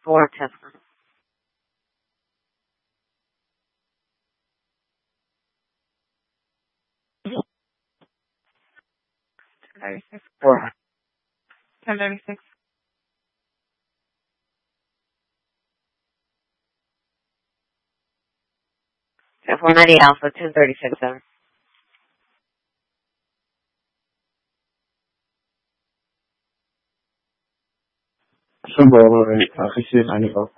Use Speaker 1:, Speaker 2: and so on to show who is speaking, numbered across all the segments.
Speaker 1: 410.
Speaker 2: 1096.
Speaker 1: 4.
Speaker 2: 1096.
Speaker 1: Okay, 490 Alpha, 1036, sir.
Speaker 3: Symbol, officier, Hannibal.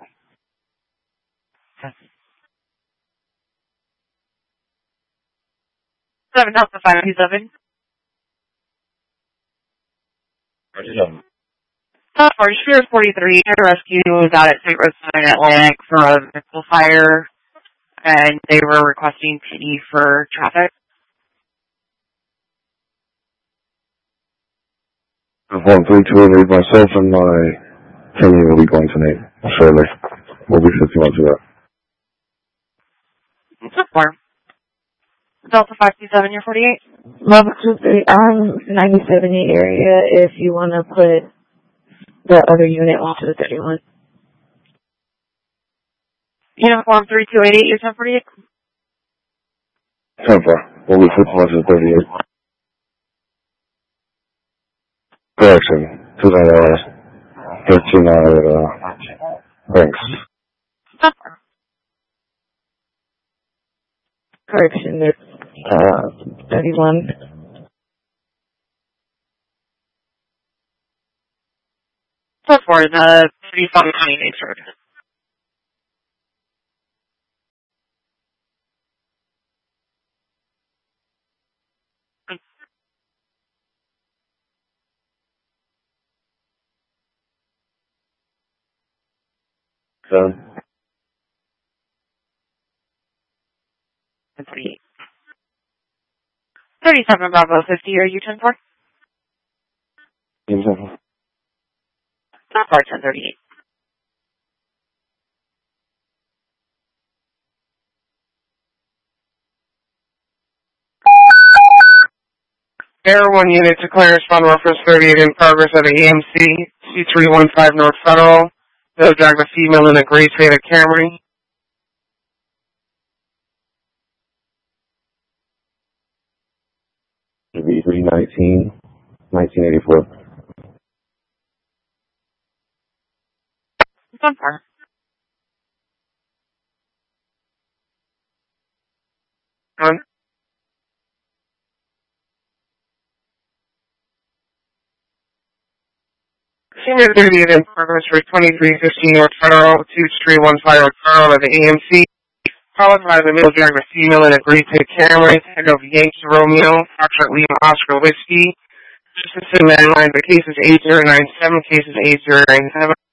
Speaker 2: 7 Delta 527. For Spirit 43, rescue was out at St. Rose in Atlantic for a vehicle fire, and they were requesting PD for traffic.
Speaker 3: Perform 328, myself and my family will be going tonight, shortly. We'll be 50 months of that.
Speaker 2: Support. Delta 527, you're 48.
Speaker 4: Level 23, I'm 9070 area if you want to put the other unit onto the 31.
Speaker 2: Uniform 3288, you're 1048.
Speaker 3: 10-4. We'll be 50 months of 38. Correction. 2 hours. 13 hour, thanks.
Speaker 2: Support.
Speaker 4: Correction, it's 31.
Speaker 2: Support, 3528 road.
Speaker 3: Done.
Speaker 2: 1048. 37 Bravo 50, are you 10-4?
Speaker 3: Support.
Speaker 2: Support, 1038.
Speaker 5: Air 1 unit to clear respond reference 38 in progress at the AMC, C315 North Federal. They'll drag the female in a gray Toyota Camry.
Speaker 3: V319, 1984.
Speaker 2: Fun part.
Speaker 5: Senior 38 in progress for 2315 North Federal, 2315 North Federal at the AMC. Followed by the middle drag the female in a gray Toyota Camry, head of Yankee Romeo, Foxtrot Lima Oscar Whiskey. Just assume that in line, the case is 8097, case is 8097.